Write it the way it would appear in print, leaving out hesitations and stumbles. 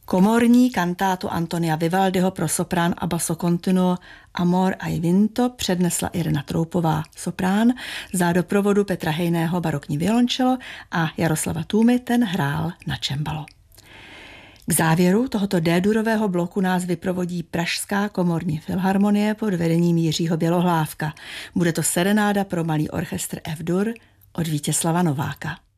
Komorní kantátu Antonia Vivaldiho pro soprán a basso continuo Amor ai vinto přednesla Irena Troupová soprán za doprovodu Petra Hejného barokní violončelo a Jaroslava Tůmy ten hrál na cembalo. K závěru tohoto D-durového bloku nás vyprovodí Pražská komorní filharmonie pod vedením Jiřího Bělohlávka. Bude to serenáda pro malý orchestr F-dur od Vítězslava Nováka.